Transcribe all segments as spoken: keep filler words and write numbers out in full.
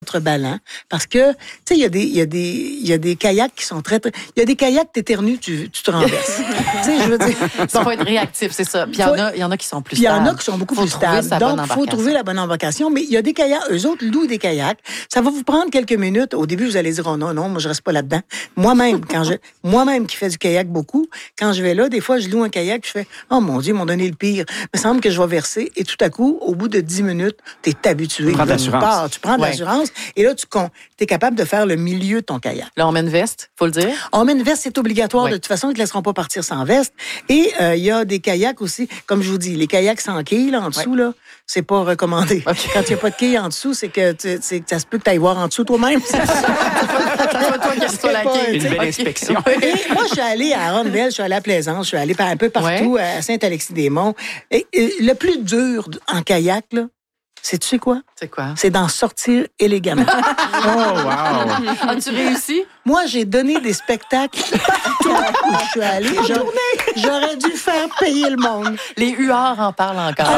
contreballant parce que, tu sais, il y a des, il y a des, il y a des kayaks qui sont très, très, il y a des kayaks, t'éternues, tu, tu te renverses. Tu sais, je veux dire. Il faut être réactif, c'est ça. Puis il y en a, il y en a qui sont plus stables. Il y en a qui sont beaucoup faut plus stables. Donc, il faut trouver la bonne embarcation. Mais il y a des kayaks, eux autres louent des kayaks. Ça va vous prendre quelques minutes. Au début, vous allez dire, oh non, non, moi, je reste pas là-dedans. Moi-même, quand je, moi-même qui fais du kayak beaucoup, quand je vais là, des fois, je loue un kayak, je fais, oh mon Dieu, ils m'ont donné le pire. Il me semble que je vais verser. Et tout à coup, au bout de dix minutes, t'es habitué. Tu prends de l'assurance. Tu, pars, tu prends de ouais. l'assurance. Et là, tu es capable de faire le milieu de ton kayak. Là, on met une veste, faut le dire. On met une veste, c'est obligatoire. Ouais. De toute façon, ils ne te laisseront pas partir sans veste. Et il euh, y a des kayaks aussi. Comme je vous dis, les kayaks sans quilles, là, en dessous, ouais. là, c'est pas recommandé. Okay. Quand il n'y a pas de quilles en dessous, c'est que, c'est que ça se peut que tu ailles voir en dessous toi-même. C'est toi qui reçois la quille. Une belle okay. inspection. Et moi, je suis allée à Rondelle, je suis allée à Plaisance, je suis allée un peu partout, ouais. à Saint-Alexis-des-Monts. Et, et le plus dur en kayak, là, c'est tu sais quoi? C'est quoi? C'est d'en sortir élégamment. Oh, wow! As-tu réussi? Moi, j'ai donné des spectacles partout où je suis allée. J'aurais, j'aurais dû faire payer le monde. Les huards en parlent encore.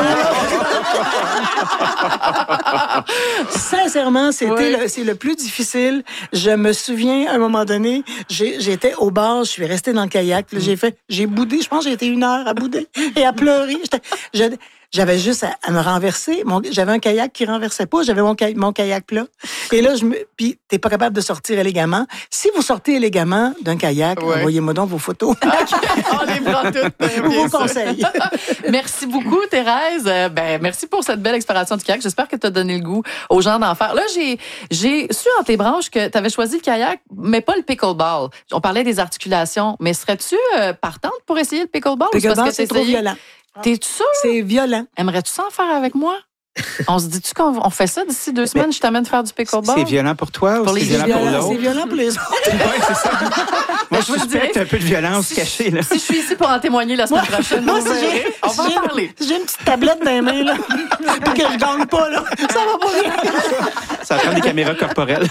Ah, sincèrement, c'était oui. le, c'est le plus difficile. Je me souviens, à un moment donné, j'ai, j'étais au bar, je suis restée dans le kayak. Là, j'ai fait, j'ai boudé. Je pense que j'ai été une heure à bouder et à pleurer. J'étais, je, J'avais juste à, à me renverser. Mon, j'avais un kayak qui renversait pas. J'avais mon, mon kayak plat. Et là, je me, puis t'es pas capable de sortir élégamment. Si vous sortez élégamment d'un kayak, ouais. envoyez-moi donc vos photos. Okay. On les prend toutes. Vos conseils. Merci beaucoup, Thérèse. Ben, merci pour cette belle exploration du kayak. J'espère que tu as donné le goût aux gens d'en faire. Là, j'ai, j'ai su en tes branches que tu avais choisi le kayak, mais pas le pickleball. On parlait des articulations. Mais serais-tu euh, partante pour essayer le pickleball? Pickleball, parce que c'est trop violent. T'es-tu sûr? C'est violent. Aimerais-tu ça en faire avec moi? On se dit-tu qu'on on fait ça d'ici deux semaines? Mais je t'amène faire du pickleball? C'est violent pour toi ou pour c'est les violent, violent, pour l'autre? C'est violent pour les autres. Oui, c'est ça. Moi, je suspecte un peu de violence si cachée. Là. Si je suis ici pour en témoigner la semaine prochaine, moi, si j'ai, on va si en parler. Si j'ai une petite tablette dans les mains, là, puis que je gagne pas, là, ça va pas bien. Ça prend des caméras corporelles.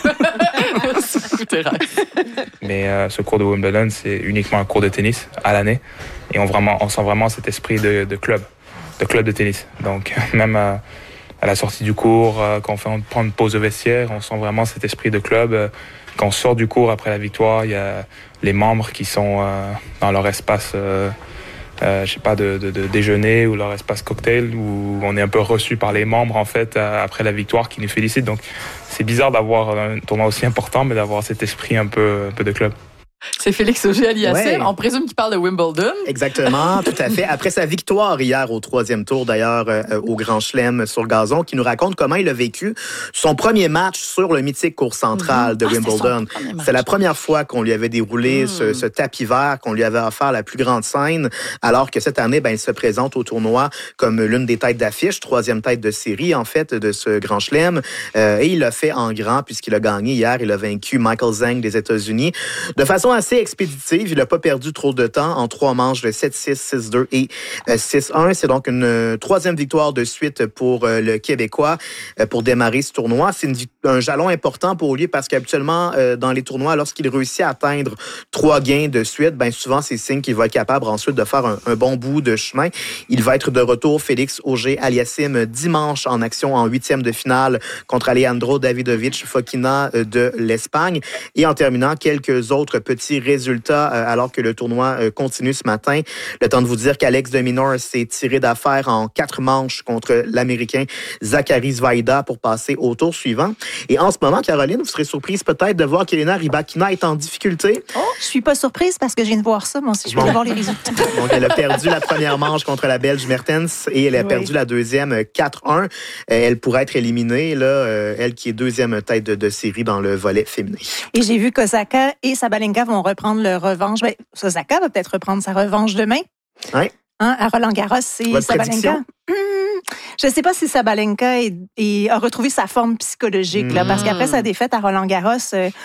Mais euh, ce cours de Wimbledon, c'est uniquement un cours de tennis à l'année. Et on, vraiment, on sent vraiment cet esprit de, de club, de club de tennis. Donc, même à, à la sortie du cours, euh, quand on fait on prend une pause de vestiaire, on sent vraiment cet esprit de club. Euh, quand on sort du cours après la victoire, il y a les membres qui sont euh, dans leur espace, euh, euh, je sais pas, de, de, de déjeuner ou leur espace cocktail, où on est un peu reçu par les membres, en fait, euh, après la victoire, qui nous félicitent. Donc, c'est bizarre d'avoir un tournoi aussi important, mais d'avoir cet esprit un peu, un peu de club. C'est Félix Auger-Aliassime. Ouais. On présume qu'il parle de Wimbledon. Exactement, tout à fait. Après sa victoire hier au troisième tour, d'ailleurs, euh, au Grand Chelem sur gazon, qui nous raconte comment il a vécu son premier match sur le mythique court central mm-hmm. de ah, Wimbledon. C'est la première fois qu'on lui avait déroulé mm. ce, ce tapis vert, qu'on lui avait offert la plus grande scène, alors que cette année, ben, il se présente au tournoi comme l'une des têtes d'affiche, troisième tête de série, en fait, de ce Grand Chelem. Euh, et il l'a fait en grand, puisqu'il a gagné hier. Il a vaincu Michael Zhang des États-Unis de façon assez expéditive. Il n'a pas perdu trop de temps en trois manches de sept six, six deux et six un. C'est donc une euh, troisième victoire de suite pour euh, le Québécois euh, pour démarrer ce tournoi. C'est une, un jalon important pour lui parce qu'habituellement, euh, dans les tournois, lorsqu'il réussit à atteindre trois gains de suite, ben souvent, c'est signe qu'il va être capable ensuite de faire un, un bon bout de chemin. Il va être de retour, Félix Auger-Aliassime, dimanche en action en huitième de finale contre Alejandro Davidovich Fokina de l'Espagne. Et en terminant, quelques autres petits résultats euh, alors que le tournoi euh, continue ce matin. Le temps de vous dire qu'Alex de Minaur s'est tiré d'affaire en quatre manches contre l'Américain Zachary Zvaida pour passer au tour suivant. Et en ce moment, Caroline, vous serez surprise peut-être de voir qu'Elena Rybakina est en difficulté. Oh, je suis pas surprise parce que je viens de voir ça, moi aussi. Je viens bon. de voir les résultats. Donc, elle a perdu la première manche contre la Belge Mertens et elle a oui. perdu la deuxième quatre un. Elle pourrait être éliminée, là, elle qui est deuxième tête de, de série dans le volet féminin. Et j'ai vu qu'Osaka et Sabalenka vont reprendre leur revanche. Ben, Osaka va peut-être reprendre sa revanche demain. Oui. Hein, à Roland-Garros, c'est Votre Sabalenka. Hum, je ne sais pas si Sabalenka est, est, a retrouvé sa forme psychologique, mmh. là, parce qu'après sa défaite à Roland-Garros, euh,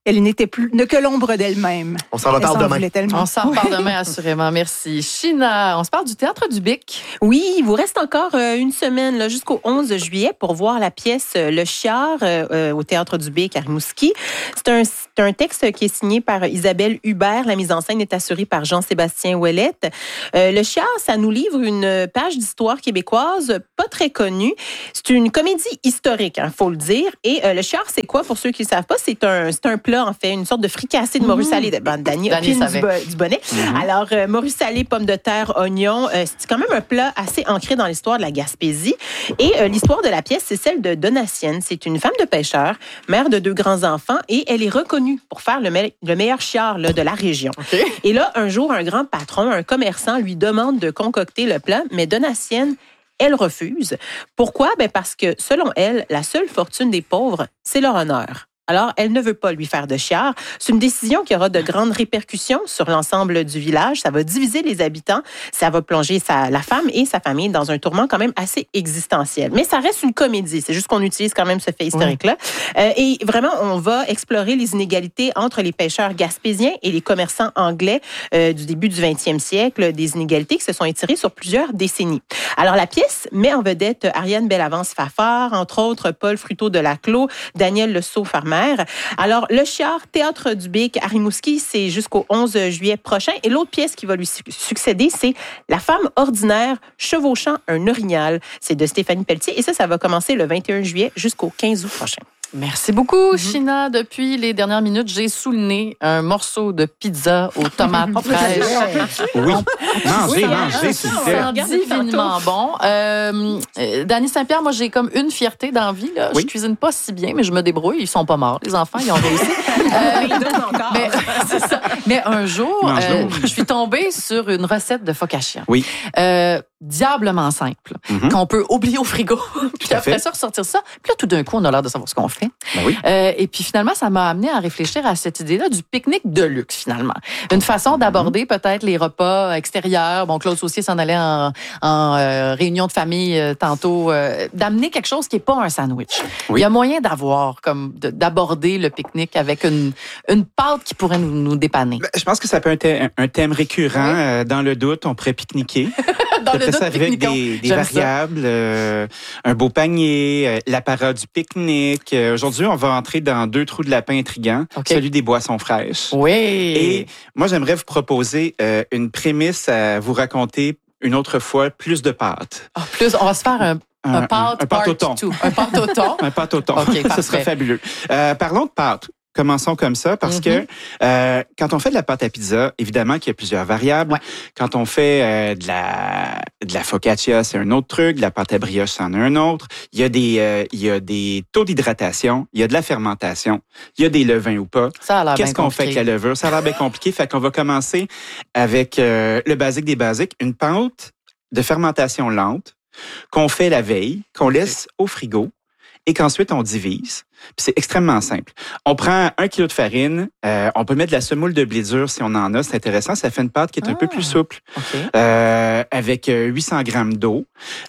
Elle n'était plus que l'ombre d'elle-même. On s'en reparle Elle s'en demain. voulait tellement. On s'en reparle demain, assurément. Merci. China, on se parle du Théâtre du Bic. Oui, il vous reste encore euh, une semaine là, jusqu'au onze juillet pour voir la pièce euh, Le Chiard euh, euh, au Théâtre du Bic à Rimouski. C'est un, c'est un texte qui est signé par Isabelle Hubert. La mise en scène est assurée par Jean-Sébastien Ouellette. Euh, Le Chiard, ça nous livre une page d'histoire québécoise pas très connue. C'est une comédie historique, il hein, faut le dire. Et euh, Le Chiard, c'est quoi pour ceux qui ne savent pas? C'est un, c'est un plat, en fait, une sorte de fricassé de morue salée. Ben, Dany a pile du, bo- du bonnet. Mm-hmm. Alors, euh, morue salée, pommes de terre, oignons, euh, c'est quand même un plat assez ancré dans l'histoire de la Gaspésie. Et euh, l'histoire de la pièce, c'est celle de Donatienne. C'est une femme de pêcheur, mère de deux grands-enfants, et elle est reconnue pour faire le, me- le meilleur chiard là, de la région. Okay. Et là, un jour, un grand patron, un commerçant, lui demande de concocter le plat, mais Donatienne, elle refuse. Pourquoi? Ben parce que, selon elle, la seule fortune des pauvres, c'est leur honneur. Alors, elle ne veut pas lui faire de chiard. C'est une décision qui aura de grandes répercussions sur l'ensemble du village. Ça va diviser les habitants. Ça va plonger sa, la femme et sa famille dans un tourment quand même assez existentiel. Mais ça reste une comédie. C'est juste qu'on utilise quand même ce fait historique-là. Ouais. Euh, et vraiment, on va explorer les inégalités entre les pêcheurs gaspésiens et les commerçants anglais euh, du début du vingtième siècle. Des inégalités qui se sont étirées sur plusieurs décennies. Alors, la pièce met en vedette Ariane Bellavance-Fafard, entre autres Paul Fruteau de Laclos, Daniel Le Sceau-Farmer. Alors, Le Chiard, Théâtre du Bic à Rimouski, c'est jusqu'au onze juillet prochain. Et l'autre pièce qui va lui succéder, c'est La femme ordinaire chevauchant un orignal. C'est de Stéphanie Pelletier. Et ça, ça va commencer le vingt et un juillet jusqu'au quinze août prochain. Merci beaucoup, mm-hmm. China. Depuis les dernières minutes, j'ai sous le nez un morceau de pizza aux tomates fraîches. Oui, mangez, mangez, s'il vous plaît. Divinement bon. Euh, Dany Saint-Pierre, moi, j'ai comme une fierté dans la vie. Là. Oui. Je cuisine pas si bien, mais je me débrouille. Ils sont pas morts, les enfants, ils ont réussi. euh, mais, c'est ça. Mais un jour, euh, je suis tombée sur une recette de focaccia. Oui. Euh, diablement simple, mm-hmm. qu'on peut oublier au frigo. Puis après ça, ressortir ça. Puis là, tout d'un coup, on a l'air de savoir ce qu'on fait. Ben oui. Euh, et puis finalement, ça m'a amené à réfléchir à cette idée-là du pique-nique de luxe, finalement. Une façon d'aborder mm-hmm. peut-être les repas extérieurs. Bon, Claude Saucier s'en allait en, en euh, réunion de famille euh, tantôt. Euh, d'amener quelque chose qui n'est pas un sandwich. Oui. Il y a moyen d'avoir, comme de, d'aborder le pique-nique avec une, une pâte qui pourrait nous, nous dépanner. Ben, je pense que ça peut être un, un thème récurrent. Oui. Euh, dans le doute, on pourrait pique-niquer. Dans le doute, ça avec des, des variables, euh, un beau panier, euh, l'apparat du pique-nique. Euh, aujourd'hui, on va entrer dans deux trous de lapin intrigants, okay. celui des boissons fraîches. Oui. Et moi, j'aimerais vous proposer euh, une prémisse à vous raconter une autre fois, plus de pâtes. Oh, plus, on va se faire un Un, un pâte un, un pâte au thon. Un pâte au thon. Un pâte au thon. Okay, ça serait fabuleux. Euh, parlons de pâtes. Commençons comme ça parce mm-hmm. que euh, quand on fait de la pâte à pizza, évidemment qu'il y a plusieurs variables. Ouais. Quand on fait euh, de la de la focaccia, c'est un autre truc. De la pâte à brioche, c'en est un autre. Il y a des euh, il y a des taux d'hydratation, il y a de la fermentation, il y a des levains ou pas. Ça a l'air Qu'est-ce qu'on compliqué. fait avec la levure? Ça a l'air bien compliqué. Fait qu'on va commencer avec euh, le basique des basiques, une pâte de fermentation lente qu'on fait la veille, qu'on laisse au frigo et qu'ensuite on divise. Puis c'est extrêmement simple. On prend un kilo de farine, euh, on peut mettre de la semoule de blé dur si on en a, c'est intéressant. Ça fait une pâte qui est ah, un peu plus souple, okay. euh, avec huit cents grammes d'eau,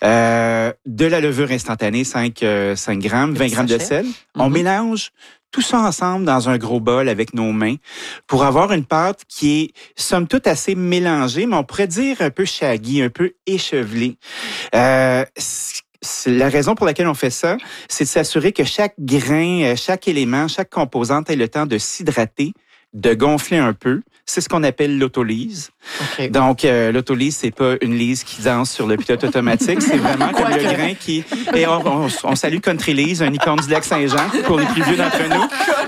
euh, de la levure instantanée, cinq, euh, cinq grammes, vingt grammes de sel. Mm-hmm. On mélange tout ça ensemble dans un gros bol avec nos mains pour avoir une pâte qui est, somme toute, assez mélangée, mais on pourrait dire un peu shaggy, un peu échevelée. Euh, C'est la raison pour laquelle on fait ça, c'est de s'assurer que chaque grain, chaque élément, chaque composante ait le temps de s'hydrater, de gonfler un peu. C'est ce qu'on appelle l'autolyse. Okay. Donc, euh, l'autolyse, c'est pas une lyse qui danse sur le pilote automatique, c'est vraiment comme le grain qui... Et on, on, on salue Country Lise, un icône du lac Saint-Jean, pour les plus vieux d'entre nous.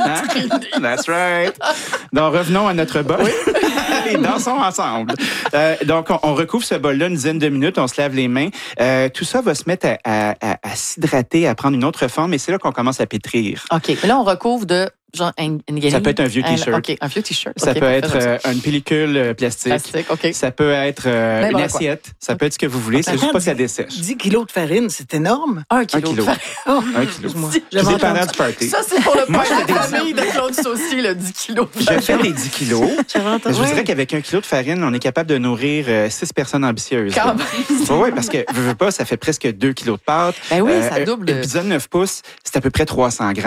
Hein? That's right. Donc, revenons à notre bol. Oui. Et dansons ensemble. Euh, donc, on, on recouvre ce bol-là une dizaine de minutes, on se lave les mains. Euh, tout ça va se mettre à, à, à, à s'hydrater, à prendre une autre forme, et c'est là qu'on commence à pétrir. OK. Mais là, on recouvre de... Genre une, une ça peut être un vieux T-shirt. OK, un vieux T-shirt. Ça okay, peut être euh, une pellicule plastique. Plastique, OK. Ça peut être euh, une assiette. Quoi. Ça peut être ce que vous voulez. C'est juste pas que ça dessèche. dix kilos de farine, c'est énorme. Un kilo. Un kilo. De farine. Oh. Un kilo. C'est dépendant du party. Ça, c'est pour le point de la famille de Claude Saucier, le dix kilos. Je fais les dix kilos. Je vous dirais qu'avec un kilo de farine, on est capable de nourrir euh, six personnes ambitieuses. Quand même. Oui, parce que, veux, veux pas, ça fait presque deux kilos de pâte. Ben oui, euh, ça double. Une pizza de neuf pouces, c'est à peu près trois cents grammes.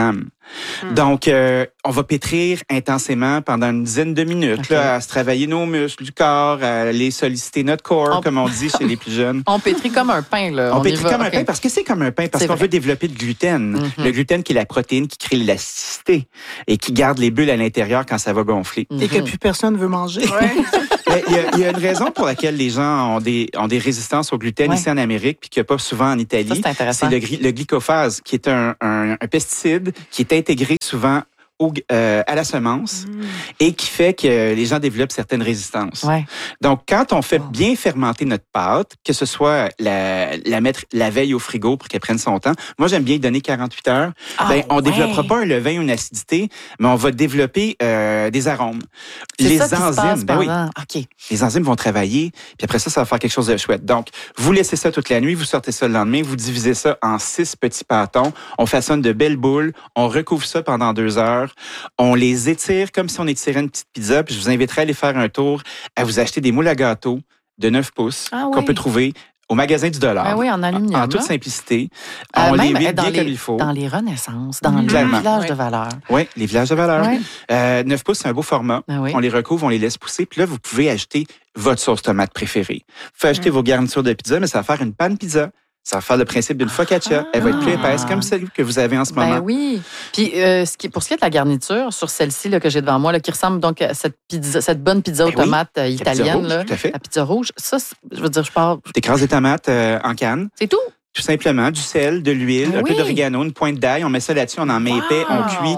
Mm. Donc, euh, on va pétrir intensément pendant une dizaine de minutes, okay. là, à se travailler nos muscles du corps, à aller solliciter notre corps, on... comme on dit chez les plus jeunes. On pétrit comme un pain, là. On, on pétrit comme okay. un pain parce que c'est comme un pain, parce c'est qu'on vrai. veut développer du gluten. Mm-hmm. Le gluten qui est la protéine qui crée l'élasticité et qui garde les bulles à l'intérieur quand ça va gonfler. Mm-hmm. Et que plus personne veut manger. Ouais. Il y, a, il y a une raison pour laquelle les gens ont des, ont des résistances au gluten ouais. ici en Amérique, puis qu'il n'y a pas souvent en Italie. Ça, c'est c'est le, le glycophage, qui est un, un, un pesticide qui est intégré souvent Au, euh, à la semence mmh. et qui fait que les gens développent certaines résistances. Ouais. Donc, quand on fait bien fermenter notre pâte, que ce soit la, la mettre la veille au frigo pour qu'elle prenne son temps, moi, j'aime bien donner quarante-huit heures, ah, ben, on ne ouais. développera pas un levain ou une acidité, mais on va développer euh, des arômes. C'est les ça qui enzymes, se passe ben oui, okay. les enzymes vont travailler, puis après ça, ça va faire quelque chose de chouette. Donc, vous laissez ça toute la nuit, vous sortez ça le lendemain, vous divisez ça en six petits pâtons, on façonne de belles boules, on recouvre ça pendant deux heures, on les étire comme si on étirait une petite pizza. Puis je vous inviterai à aller faire un tour, à vous acheter des moules à gâteau de neuf pouces ah oui. qu'on peut trouver au magasin du dollar. Ah oui, en aluminium. En, en toute simplicité. Euh, on les huile bien les, comme il faut. Dans les Renaissances, dans mmh. les villages oui. de valeur. Oui, les villages de valeur. Oui. Euh, neuf pouces, c'est un beau format. Ah oui. On les recouvre, on les laisse pousser. Puis là, vous pouvez ajouter votre sauce tomate préférée. Vous pouvez acheter mmh. vos garnitures de pizza, mais ça va faire une panne pizza. Ça va faire le principe d'une focaccia. Ah, Elle va être plus épaisse comme celle que vous avez en ce moment. Ben oui. Puis euh, ce qui, pour ce qui est de la garniture, sur celle-ci là, que j'ai devant moi, là, qui ressemble donc à cette, pizza, cette bonne pizza aux ben tomates oui. italienne, la pizza rouge, là, tout à fait. la pizza rouge, ça, je veux dire, je parle... Tu écrases des tomates euh, en canne. C'est tout? Tout simplement, du sel, de l'huile, ben un oui. peu d'origano, une pointe d'ail. On met ça là-dessus, on en met wow. épais, on cuit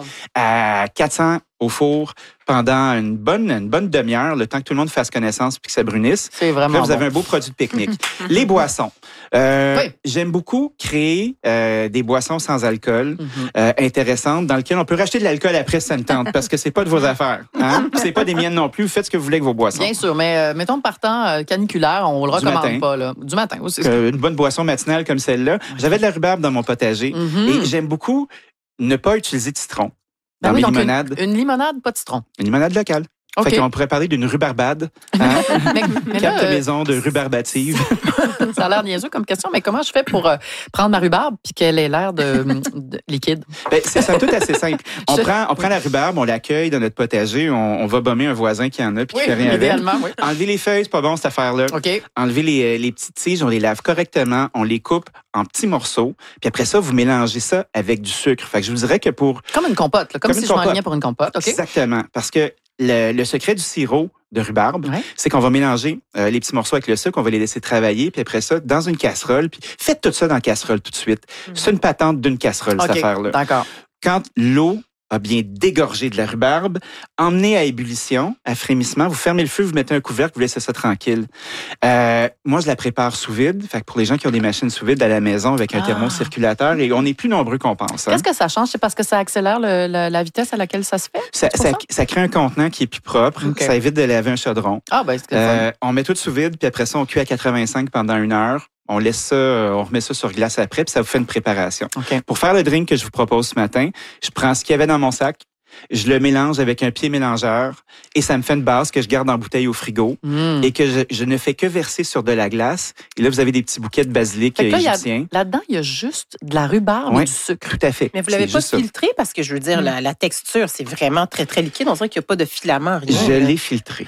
à quatre cents au four pendant une bonne, une bonne demi-heure, le temps que tout le monde fasse connaissance puis que ça brunisse. C'est vraiment Là, vous bon. avez un beau produit de pique-nique. Les boissons. Euh, oui. J'aime beaucoup créer euh, des boissons sans alcool mm-hmm. euh, intéressantes dans lesquelles on peut racheter de l'alcool après si ça me tente parce que c'est pas de vos affaires. Hein? C'est pas des miennes non plus. Vous faites ce que vous voulez avec vos boissons. Bien sûr, mais euh, mettons partant euh, caniculaire, on le recommande matin. pas. Là. Du matin aussi. Euh, une bonne boisson matinale comme celle-là. Okay. J'avais de la rhubarbe dans mon potager mm-hmm. et j'aime beaucoup ne pas utiliser de citron. Dans ben oui, mes donc limonades. Une, une limonade, pas de citron. Une limonade locale. Okay. Fait qu'on pourrait parler d'une rhubarbade. Hein? mais, mais Carte là, euh, maison de rhubarbative. Ça a l'air niaiseux comme question, mais comment je fais pour euh, prendre ma rhubarbe puis qu'elle ait l'air de, de liquide? Ben, c'est ça, tout assez simple. On, je... prend, on prend la rhubarbe, on l'accueille dans notre potager, on, on va bomber un voisin qui en a puis oui, qui fait rien avec. Oui. Enlever les feuilles, c'est pas bon cette affaire-là. Okay. Enlever les, les petites tiges, on les lave correctement, on les coupe en petits morceaux, puis après ça, vous mélangez ça avec du sucre. Fait que je vous dirais que pour... Comme une compote, là, comme, comme si je m'enlignais pour une compote. Okay. Exactement, parce que Le, le secret du sirop de rhubarbe, ouais. c'est qu'on va mélanger euh, les petits morceaux avec le sucre, on va les laisser travailler, puis après ça, dans une casserole, puis faites tout ça dans la casserole tout de suite. Mm-hmm. C'est une patente d'une casserole, okay. cette affaire-là. D'accord. Quand l'eau a bien dégorgé de la rhubarbe, emmenez à ébullition, à frémissement, vous fermez le feu, vous mettez un couvercle, vous laissez ça tranquille. Euh, moi, je la prépare sous vide. Fait que pour les gens qui ont des machines sous vide à la maison avec un ah. thermocirculateur, et on est plus nombreux qu'on pense. Hein. Qu'est-ce que ça change? C'est parce que ça accélère le, le, la vitesse à laquelle ça se fait? Ça, ça, ça? ça crée un contenant qui est plus propre. Okay. Ça évite de laver un chaudron. Ah, ben, c'est euh, on met tout sous vide, puis après ça, on cuit à quatre-vingt-cinq pendant une heure. On laisse ça, on remet ça sur glace après, puis ça vous fait une préparation. Okay. Pour faire le drink que je vous propose ce matin, je prends ce qu'il y avait dans mon sac, je le mélange avec un pied mélangeur et ça me fait une base que je garde en bouteille au frigo mm. et que je, je ne fais que verser sur de la glace. Et là, vous avez des petits bouquets de basilic là, égyptien. A, là-dedans, il y a juste de la rhubarbe oui, et du sucre. Tout à fait. Mais vous l'avez pas filtré ça. Parce que je veux dire, mm. la, la texture, c'est vraiment très, très liquide. On dirait qu'il n'y a pas de filament. Rien, je là. l'ai filtré.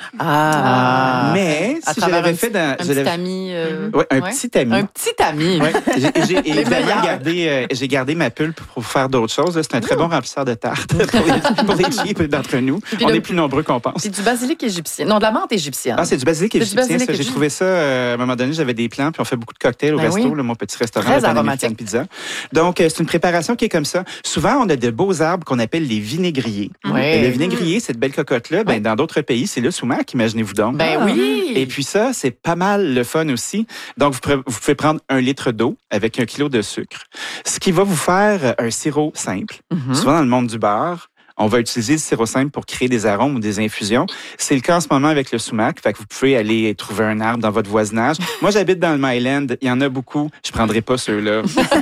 Ah. Mais à si je l'avais fait dans... Un je petit ami. Euh, oui, un ouais. petit ami. Un petit ami. Ouais. J'ai, j'ai évidemment gardé, euh, j'ai gardé ma pulpe pour faire d'autres choses. C'est un très bon remplisseur de tarte pour les, pour les cheap d'entre nous. On le, est plus nombreux qu'on pense. C'est du basilic égyptien. Non, de la menthe égyptienne. Ah, c'est du basilic égyptien. Du basilic ça, j'ai trouvé ça, euh, à un moment donné, j'avais des plans, puis on fait beaucoup de cocktails au ben resto, oui. là, mon petit restaurant. Très aromatique. Pizza. Donc, euh, c'est une préparation qui est comme ça. Souvent, on a de beaux arbres qu'on appelle les vinaigriers. Oui. Et le vinaigrier, cette belle cocotte-là, ben, oui. dans d'autres pays, c'est le sumac, imaginez-vous donc. Ben ah. oui. Et puis ça, c'est pas mal le fun aussi. Donc, vous pouvez, vous pouvez prendre un litre d'eau avec un kilo de sucre. Ce qui va vous faire un sirop simple. Mm-hmm. Souvent, dans le monde du bar, on va utiliser le sirop simple pour créer des arômes ou des infusions. C'est le cas en ce moment avec le sumac. Fait que vous pouvez aller trouver un arbre dans votre voisinage. Moi, j'habite dans le Myland. Il y en a beaucoup. Je prendrai pas ceux-là.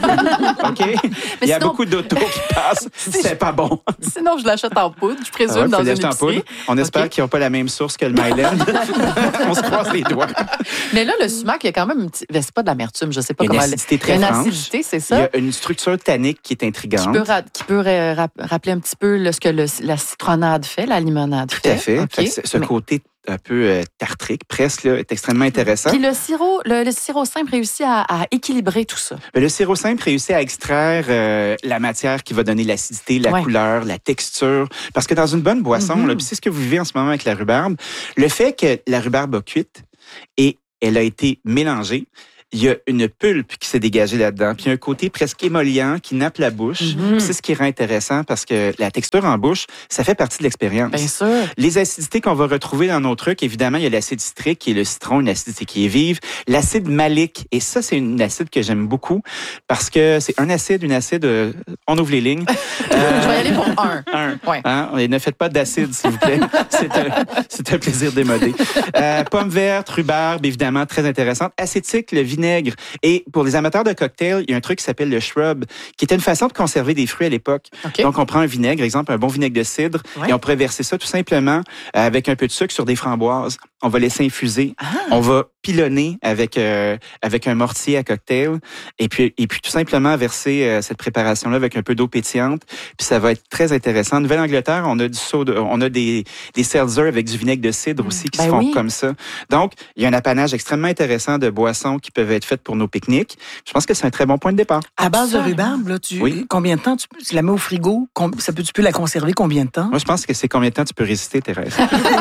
OK? Il y a sinon... beaucoup d'autos qui passent. C'est pas bon. Sinon, je l'achète en poudre, je présume, Ah ouais, dans une en poudre. On espère okay. qu'ils n'ont pas la même source que le Myland. On se croise les doigts. Mais là, le sumac, il y a quand même une petite... C'est pas de l'amertume, je sais pas il y a comment... Une acidité très une franche. acidité, c'est ça? Il y a une structure tannique qui est intrigante. Qui peut, ra... qui peut ra... rappeler un petit peu le, ce que le... la citronnade fait, la limonade Tout fait. à fait. Okay. fait ce Mais... côté un peu euh, tartrique, presque, là, est extrêmement intéressant. Puis le sirop, le, le sirop simple réussit à, à équilibrer tout ça. Mais le sirop simple réussit à extraire euh, la matière qui va donner l'acidité, la ouais. couleur, la texture. Parce que dans une bonne boisson, mm-hmm. là, puis c'est ce que vous vivez en ce moment avec la rhubarbe, le fait que la rhubarbe a cuite et elle a été mélangée, il y a une pulpe qui s'est dégagée là-dedans, puis il y a un côté presque émollient qui nappe la bouche. Mm-hmm. C'est ce qui rend intéressant parce que la texture en bouche, ça fait partie de l'expérience. Bien sûr. Les acidités qu'on va retrouver dans nos trucs, évidemment, il y a l'acide citrique qui est le citron, une acidité qui est vive. L'acide malique, et ça, c'est une acide que j'aime beaucoup parce que c'est un acide, une acide, euh, on ouvre les lignes. euh, Je vais y aller pour un. Un. Ouais. Hein? Et ne faites pas d'acide, s'il vous plaît. c'est, un, c'est un plaisir démodé. Euh, pomme verte, rhubarbe, évidemment, très intéressante. Acétique, le vinaigre. Et pour les amateurs de cocktails, il y a un truc qui s'appelle le shrub, qui était une façon de conserver des fruits à l'époque. Okay. Donc, on prend un vinaigre, exemple, un bon vinaigre de cidre, ouais. et on pourrait verser ça tout simplement avec un peu de sucre sur des framboises. On va laisser infuser. Ah. On va pilonner avec euh, avec un mortier à cocktail et puis et puis tout simplement verser euh, cette préparation là avec un peu d'eau pétillante, puis ça va être très intéressant. En Nouvelle-Angleterre, on a du soda, on a des des seltzers avec du vinaigre de cidre aussi qui ben se font oui. comme ça. Donc, il y a un apanage extrêmement intéressant de boissons qui peuvent être faites pour nos pique-niques. Je pense que c'est un très bon point de départ. À base de rhubarbe, là, tu oui. combien de temps tu, tu la mets au frigo? Ça peut tu peux la conserver combien de temps? Moi, je pense que c'est combien de temps tu peux résister, Thérèse.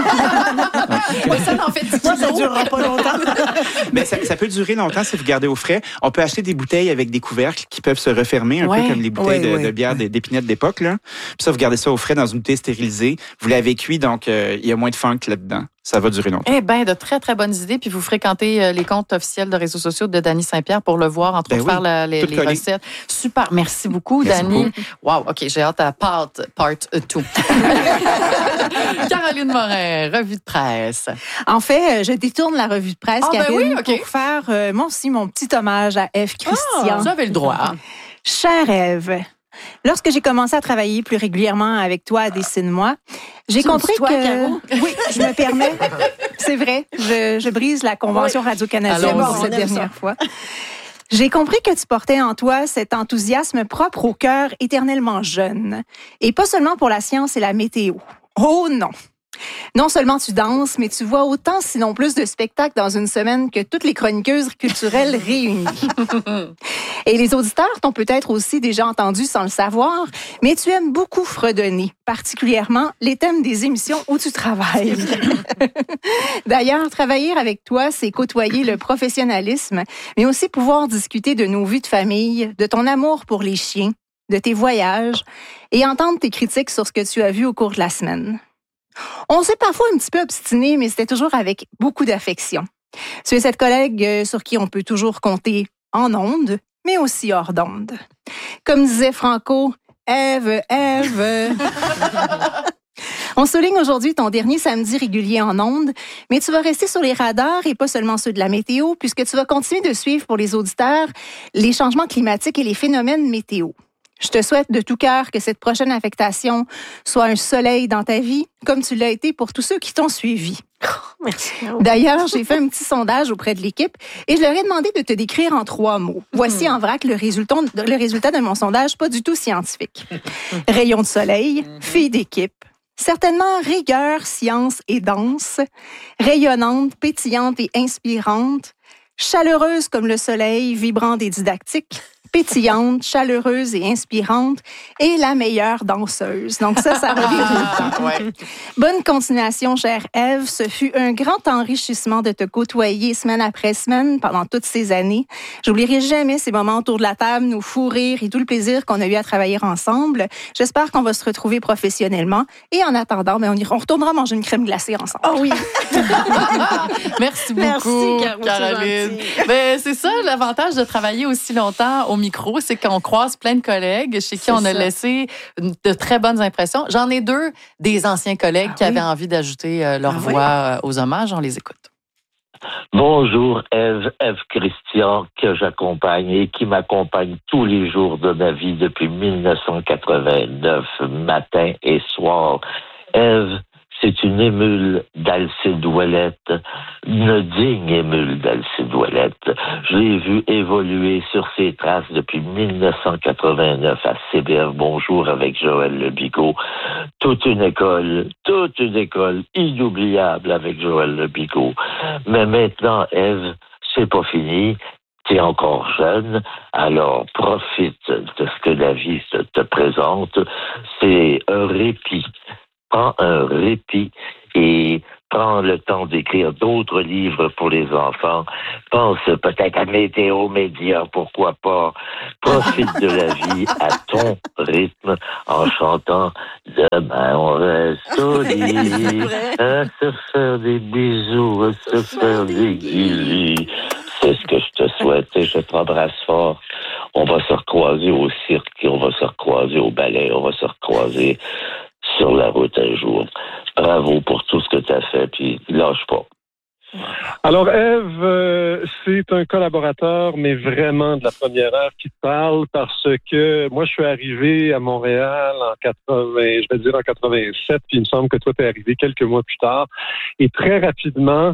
Oui, ça en fait dix kilos. Ça durera pas longtemps. Mais ça, ça peut durer longtemps si vous gardez au frais. On peut acheter des bouteilles avec des couvercles qui peuvent se refermer, un ouais. peu comme les bouteilles ouais, de, ouais. de bière d'épinette d'époque. Là. Puis ça, vous gardez ça au frais dans une bouteille stérilisée. Vous l'avez cuit, donc euh, il y a moins de funk là-dedans. Ça va durer longtemps. Eh bien, de très, très bonnes idées. Puis vous fréquentez les comptes officiels de réseaux sociaux de Dany Saint-Pierre pour le voir, entre autres, ben oui, faire la, les, les recettes. Super. Merci beaucoup, Dany. Wow, OK, j'ai hâte à part, part two. Caroline Morin, revue de presse. En fait, je détourne la revue de presse, oh, Caroline, ben oui, okay. pour faire, euh, moi aussi, mon petit hommage à Ève Christian. Ah, vous avez le droit. Chère Ève, lorsque j'ai commencé à travailler plus régulièrement avec toi à Dessine-moi, j'ai tu compris toi, que... Caro? Oui, je me permets. C'est vrai, je, je brise la convention oui. Radio-Canadienne pour cette dernière ça. fois. J'ai compris que tu portais en toi cet enthousiasme propre au cœur éternellement jeune. Et pas seulement pour la science et la météo. Oh non! Non seulement tu danses, mais tu vois autant, sinon plus, de spectacles dans une semaine que toutes les chroniqueuses culturelles réunies. Et les auditeurs t'ont peut-être aussi déjà entendu sans le savoir, mais tu aimes beaucoup fredonner, particulièrement les thèmes des émissions où tu travailles. D'ailleurs, travailler avec toi, c'est côtoyer le professionnalisme, mais aussi pouvoir discuter de nos vies de famille, de ton amour pour les chiens, de tes voyages et entendre tes critiques sur ce que tu as vu au cours de la semaine. On s'est parfois un petit peu obstiné, mais c'était toujours avec beaucoup d'affection. Tu es cette collègue sur qui on peut toujours compter en ondes, mais aussi hors d'ondes. Comme disait Franco, Ève, Ève. On souligne aujourd'hui ton dernier samedi régulier en ondes, mais tu vas rester sur les radars et pas seulement ceux de la météo, puisque tu vas continuer de suivre pour les auditeurs les changements climatiques et les phénomènes météo. Je te souhaite de tout cœur que cette prochaine affectation soit un soleil dans ta vie, comme tu l'as été pour tous ceux qui t'ont suivi. Oh, merci. D'ailleurs, j'ai fait un petit sondage auprès de l'équipe et je leur ai demandé de te décrire en trois mots. Voici en vrac le résultat, le résultat de mon sondage, pas du tout scientifique. Rayon de soleil, fille d'équipe, certainement rigueur, science et danse, rayonnante, pétillante et inspirante, chaleureuse comme le soleil, vibrante et didactique, pétillante, chaleureuse et inspirante, et la meilleure danseuse. Donc ça, ça revient tout le temps. Ouais. Bonne continuation, chère Ève. Ce fut un grand enrichissement de te côtoyer semaine après semaine pendant toutes ces années. J'oublierai jamais ces moments autour de la table, nos fous rires et tout le plaisir qu'on a eu à travailler ensemble. J'espère qu'on va se retrouver professionnellement. Et en attendant, ben, on, ira, on retournera manger une crème glacée ensemble. Oh oui! Merci beaucoup, Merci, Caroline. Ben, c'est ça, l'avantage de travailler aussi longtemps au micro, c'est qu'on croise plein de collègues chez qui c'est on a ça. laissé de très bonnes impressions. J'en ai deux des anciens collègues ah, qui oui. avaient envie d'ajouter leur ah, voix oui. aux hommages. On les écoute. Bonjour Ève, Ève Christian, que j'accompagne et qui m'accompagne tous les jours de ma vie depuis dix-neuf cent quatre-vingt-neuf, matin et soir. Ève, c'est une émule d'Alcide Ouellette, une digne émule d'Alcide Ouellette. Je l'ai vue évoluer sur ses traces depuis dix-neuf cent quatre-vingt-neuf à C B F Bonjour avec Joël Lebigot. Toute une école, toute une école inoubliable avec Joël Lebigot. Mais maintenant, Ève, c'est pas fini. T'es encore jeune, alors profite de ce que la vie te, te présente. C'est un répit. Prends un répit et prends le temps d'écrire d'autres livres pour les enfants. Pense peut-être à Météo Média, pourquoi pas. Profite de la vie à ton rythme en chantant « Demain on reste au lit, à se faire des bisous, à se faire des guillis. » C'est ce que je te souhaite et je t'embrasse fort. On va se recroiser au cirque, on va se recroiser au ballet, on va se recroiser sur la route un jour. Bravo pour tout ce que tu as fait, puis lâche pas. Alors, Ève, euh, c'est un collaborateur, mais vraiment de la première heure qui te parle parce que moi, je suis arrivé à Montréal en quatre-vingts, je vais dire en quatre-vingt-sept, puis il me semble que toi, t'es arrivé quelques mois plus tard. Et très rapidement,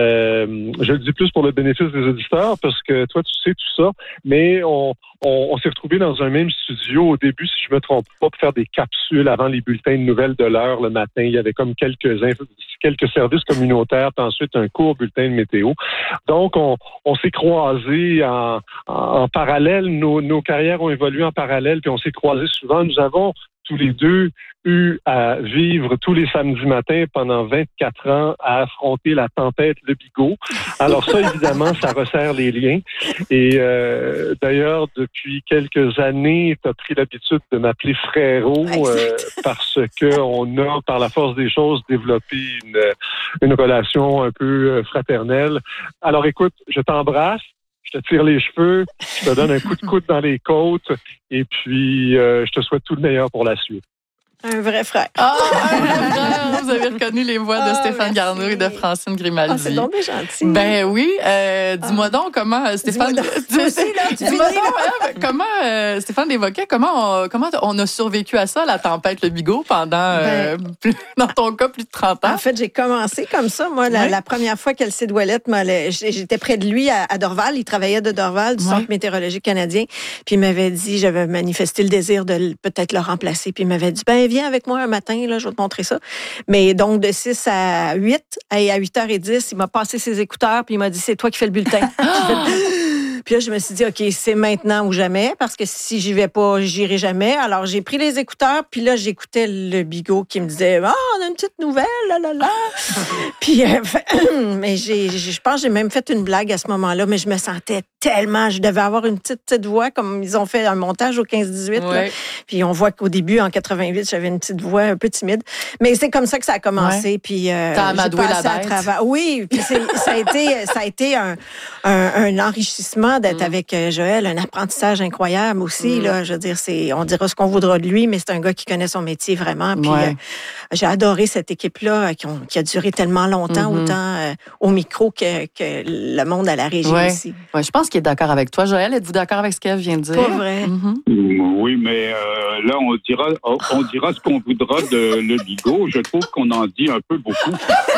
euh, je le dis plus pour le bénéfice des auditeurs parce que toi, tu sais tout ça, mais on, on, on s'est retrouvés dans un même studio au début, si je me trompe pas, pour faire des capsules avant les bulletins de nouvelles de l'heure le matin. Il y avait comme quelques, quelques services communautaires, puis ensuite un court bulletin de météo. Donc, on, on s'est croisés en, en, en parallèle. Nos, nos carrières ont évolué en parallèle, puis on s'est croisés souvent. Nous avons tous les deux eu à vivre tous les samedis matins pendant vingt-quatre ans à affronter la tempête Lebigot. Alors ça, évidemment, ça resserre les liens. Et euh, d'ailleurs, depuis quelques années, tu as pris l'habitude de m'appeler frérot euh, parce que on a, par la force des choses, développé une, une relation un peu fraternelle. Alors écoute, je t'embrasse. Je te tire les cheveux, je te donne un coup de coude dans les côtes et puis euh, je te souhaite tout le meilleur pour la suite. Un vrai frère. Ah, un vrai frère! Vous avez reconnu les voix de oh, Stéphane Garneau et de Francine Grimaldi. Ah, c'est donc bien gentil. Ben oui. Euh, dis-moi ah. donc comment Stéphane... Dis-moi donc, tu aussi, là, tu dis-moi donc, hein, comment euh, Stéphane évoquait, comment on, comment on a survécu à ça, la tempête Lebigot, pendant, ben, euh, plus, dans ton cas, plus de trente ans? En fait, j'ai commencé comme ça. Moi, la, ouais. la première fois qu'Alcide Ouellette, j'étais près de lui à, à Dorval. Il travaillait de Dorval, du ouais. Centre météorologique canadien. Puis il m'avait dit, j'avais manifesté le désir de peut-être le remplacer. Puis il m'avait dit, ben viens avec moi un matin, là, je vais te montrer ça. Mais donc, de six à huit, et à huit heures dix, il m'a passé ses écouteurs, puis il m'a dit, c'est toi qui fais le bulletin. Puis là, je me suis dit, OK, c'est maintenant ou jamais, parce que si j'y vais pas, j'irai jamais. Alors, j'ai pris les écouteurs, puis là, j'écoutais le bigot qui me disait, ah, oh, on a une petite nouvelle, là, là, là. Puis, euh, mais j'ai, je pense que j'ai même fait une blague à ce moment-là, mais je me sentais tellement, je devais avoir une petite, petite voix, comme ils ont fait un montage au quinze dix-huit. Ouais. Là. Puis, on voit qu'au début, en quatre-vingt-huit, j'avais une petite voix un peu timide. Mais c'est comme ça que ça a commencé. Ouais. Puis, euh, t'as amadoué la bête. Travers... Oui, puis c'est, ça a été, ça a été un, un, un enrichissement d'être mm. avec Joël, un apprentissage incroyable aussi. Mm. Là, je veux dire, c'est, on dira ce qu'on voudra de lui, mais c'est un gars qui connaît son métier vraiment. Puis ouais. euh, j'ai adoré cette équipe-là qui, ont, qui a duré tellement longtemps, mm-hmm. autant euh, au micro que, que le monde à la régie ouais. aussi. Ouais, je pense qu'il est d'accord avec toi. Joël, êtes-vous d'accord avec ce qu'elle vient de dire? Pas vrai. Mm-hmm. Oui, mais euh, là, on dira, on dira ce qu'on voudra de Lebigot. Je trouve qu'on en dit un peu beaucoup.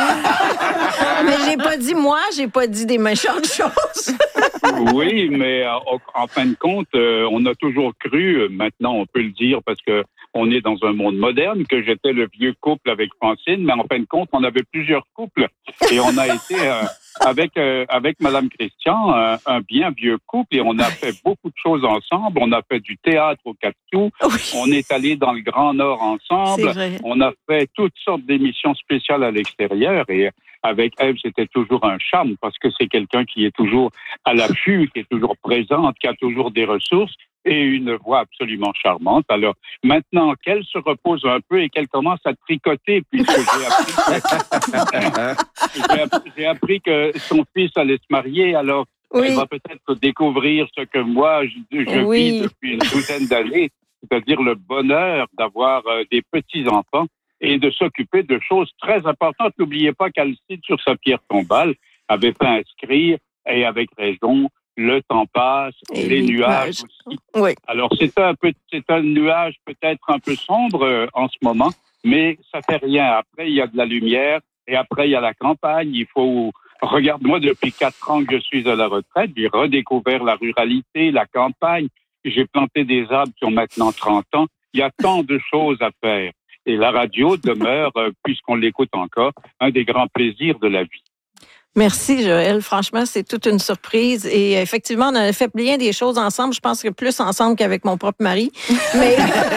Mais j'ai pas dit moi, j'ai pas dit des méchantes choses. Oui, mais en, en fin de compte, euh, on a toujours cru, maintenant on peut le dire parce que on est dans un monde moderne, que j'étais le vieux couple avec Francine, mais en fin de compte, on avait plusieurs couples et on a été euh, avec euh, avec Madame Christian euh, un bien vieux couple et on a fait beaucoup de choses ensemble. On a fait du théâtre au Cap-Cou, oui. On est allé dans le Grand Nord ensemble, on a fait toutes sortes d'émissions spéciales à l'extérieur et avec Ève, c'était toujours un charme parce que c'est quelqu'un qui est toujours à l'affût, qui est toujours présente, qui a toujours des ressources et une voix absolument charmante. Alors, maintenant qu'elle se repose un peu et qu'elle commence à tricoter, puisque j'ai appris, que, j'ai appris, j'ai appris que son fils allait se marier, alors Oui. Elle va peut-être découvrir ce que moi, je, je oui. vis depuis une douzaine d'années, c'est-à-dire le bonheur d'avoir euh, des petits-enfants et de s'occuper de choses très importantes. N'oubliez pas qu'Alcide, sur sa pierre tombale, avait fait inscrire, et avec raison, le temps passe, et les nuages aussi. Oui. Alors, c'est un peu, c'est un nuage peut-être un peu sombre euh, en ce moment, mais ça fait rien. Après, il y a de la lumière, et après, il y a la campagne. Il faut... Regarde, moi, depuis quatre ans que je suis à la retraite, j'ai redécouvert la ruralité, la campagne. J'ai planté des arbres qui ont maintenant trente ans. Il y a tant de choses à faire. Et la radio demeure, euh, puisqu'on l'écoute encore, un des grands plaisirs de la vie. Merci, Joël. Franchement, c'est toute une surprise. Et effectivement, on a fait bien des choses ensemble. Je pense que plus ensemble qu'avec mon propre mari. Mais,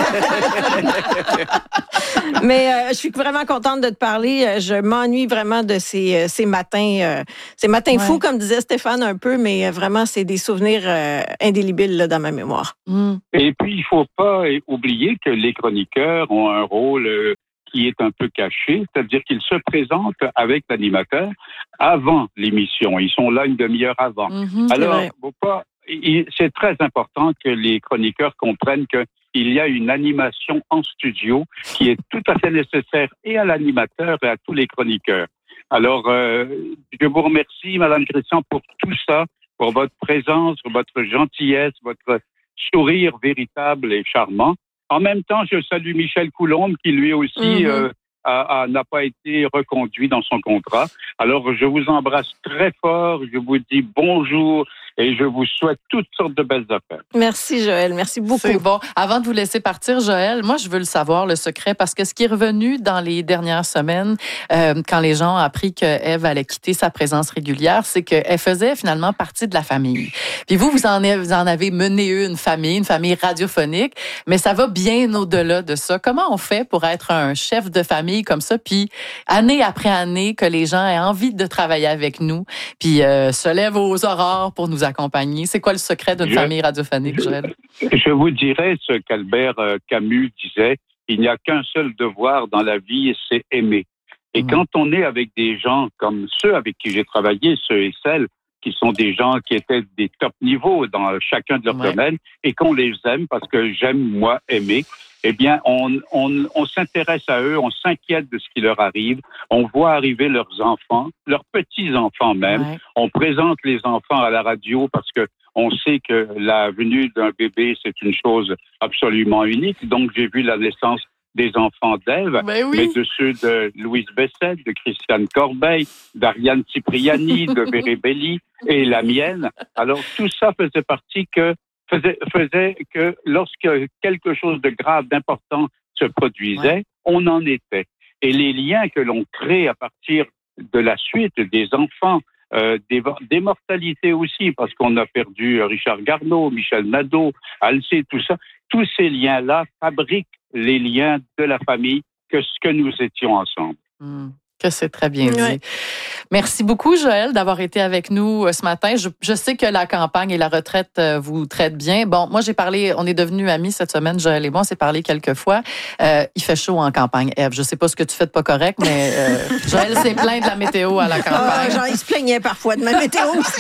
Mais euh, je suis vraiment contente de te parler. Je m'ennuie vraiment de ces, ces matins, euh, ces matins ouais. fous, comme disait Stéphane un peu, mais vraiment, c'est des souvenirs euh, indélébiles là, dans ma mémoire. Mm. Et puis, il ne faut pas oublier que les chroniqueurs ont un rôle... Euh, qui est un peu caché, c'est-à-dire qu'ils se présentent avec l'animateur avant l'émission. Ils sont là une demi-heure avant. Mmh, Alors, faut pas, il, c'est très important que les chroniqueurs comprennent qu'il y a une animation en studio qui est tout à fait nécessaire et à l'animateur et à tous les chroniqueurs. Alors, euh, je vous remercie, Madame Christian, pour tout ça, pour votre présence, votre gentillesse, votre sourire véritable et charmant. En même temps, je salue Michel Coulombe, qui lui aussi mm-hmm. euh, a, a, n'a pas été reconduit dans son contrat. Alors, je vous embrasse très fort, je vous dis bonjour et je vous souhaite toutes sortes de belles affaires. Merci, Joël. Merci beaucoup. C'est bon. Avant de vous laisser partir, Joël, moi, je veux le savoir, le secret, parce que ce qui est revenu dans les dernières semaines, euh, quand les gens ont appris que Ève allait quitter sa présence régulière, c'est qu'elle faisait finalement partie de la famille. Puis vous, vous en, avez, vous en avez mené une famille, une famille radiophonique, mais ça va bien au-delà de ça. Comment on fait pour être un chef de famille comme ça, puis année après année, que les gens aient envie de travailler avec nous, puis euh, se lèvent aux aurores pour nous accompagner? C'est quoi le secret d'une je, famille radiophonique, Joël? Je vous dirais ce qu'Albert Camus disait, il n'y a qu'un seul devoir dans la vie, c'est aimer. Et mmh. quand on est avec des gens comme ceux avec qui j'ai travaillé, ceux et celles qui sont des gens qui étaient des top niveaux dans chacun de leurs ouais. domaines, et qu'on les aime parce que j'aime, moi, aimer, eh bien, on, on, on s'intéresse à eux, on s'inquiète de ce qui leur arrive, on voit arriver leurs enfants, leurs petits-enfants même. Ouais. On présente les enfants à la radio parce que on sait que la venue d'un bébé, c'est une chose absolument unique. Donc, j'ai vu la naissance des enfants d'Ève, mais, oui. mais de ceux de Louise Bessette, de Christiane Corbeil, d'Ariane Cipriani, de Véré Belli et la mienne. Alors, tout ça faisait partie que Faisait, faisait que lorsque quelque chose de grave, d'important se produisait, ouais. on en était. Et les liens que l'on crée à partir de la suite des enfants, euh, des, des mortalités aussi, parce qu'on a perdu Richard Garneau, Michel Nadeau, Alcé, tout ça, tous ces liens-là fabriquent les liens de la famille que ce que nous étions ensemble. Mmh. Que c'est très bien dit. Ouais. Merci beaucoup, Joël, d'avoir été avec nous ce matin. Je, je sais que la campagne et la retraite vous traitent bien. Bon, moi, j'ai parlé, on est devenus amis cette semaine, Joël et moi, on s'est parlé quelques fois. Euh, il fait chaud en campagne, Ève. Je sais pas ce que tu fais de pas correct, mais euh, Joël s'est plaint de la météo à la campagne. Oh, genre, il se plaignait parfois de ma météo aussi.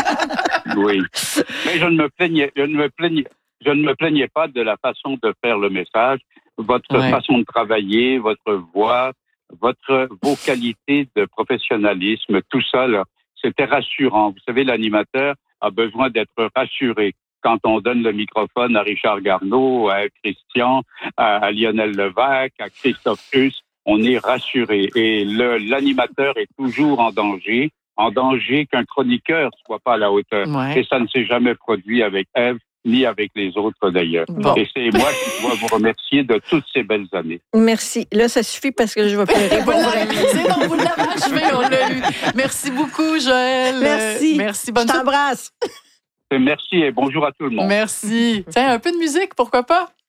Oui. Mais je ne me plaignais, je ne me plaignais, je ne me plaignais pas de la façon de faire le message, votre ouais. façon de travailler, votre voix, votre, vos qualités de professionnalisme, tout ça, là, c'était rassurant. Vous savez, l'animateur a besoin d'être rassuré. Quand on donne le microphone à Richard Garneau, à Christian, à, à Lionel Levac, à Christophe Huss, on est rassuré. Et le, l'animateur est toujours en danger, en danger qu'un chroniqueur ne soit pas à la hauteur. Ouais. Et ça ne s'est jamais produit avec Ève, ni avec les autres d'ailleurs. Bon. Et c'est moi qui dois vous remercier de toutes ces belles années. Merci. Là, ça suffit parce que je vais pleurer. C'est bon, vous l'avez achevé, on l'a eu. Merci beaucoup, Joël. Merci. Merci, bonne Je t'embrasse. Merci et bonjour à tout le monde. Merci. Tiens, un peu de musique, pourquoi pas?